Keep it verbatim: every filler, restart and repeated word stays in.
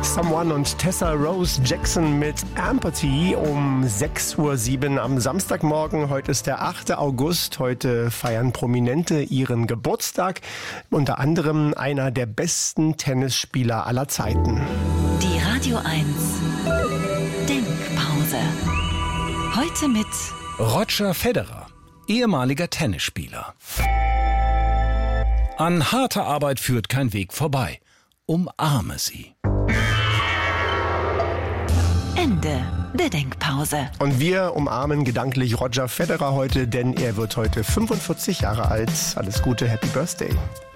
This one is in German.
Someone und Tessa Rose Jackson mit Empathy um sechs Uhr sieben am Samstagmorgen. Heute ist der achte August. Heute feiern Prominente ihren Geburtstag. Unter anderem einer der besten Tennisspieler aller Zeiten. Die Radio eins Denkpause. Heute mit Roger Federer, ehemaliger Tennisspieler. An harter Arbeit führt kein Weg vorbei. Umarme sie. Ende der Denkpause. Und wir umarmen gedanklich Roger Federer heute, denn er wird heute fünfundvierzig Jahre alt. Alles Gute, Happy Birthday.